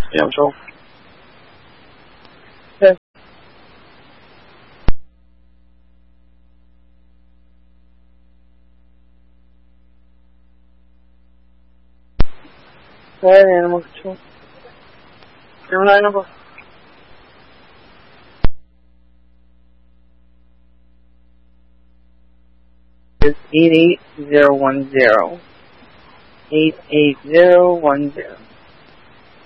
Yeah, Joel. Okay. Go ahead, Animal Control. Your number? 88010. 88010.